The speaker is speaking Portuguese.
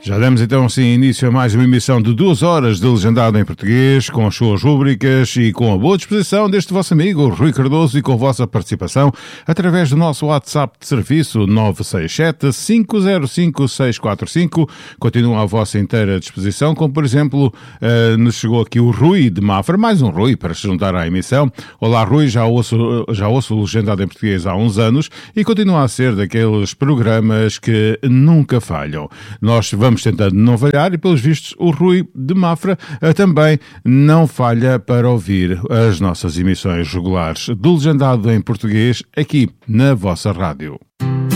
Já damos então assim início a mais uma emissão de 2 horas de Legendado em Português, com as suas rúbricas e com a boa disposição deste vosso amigo Rui Cardoso e com a vossa participação através do nosso WhatsApp de serviço 967-505-645. Continua à vossa inteira disposição, como por exemplo, nos chegou aqui o Rui de Mafra, mais um Rui para se juntar à emissão. Olá Rui, já ouço o Legendado em Português há uns anos e continua a ser daqueles programas que nunca falham. Nós vamos tentando não falhar e, pelos vistos, o Rui de Mafra também não falha para ouvir as nossas emissões regulares do Legendado em Português aqui na vossa rádio.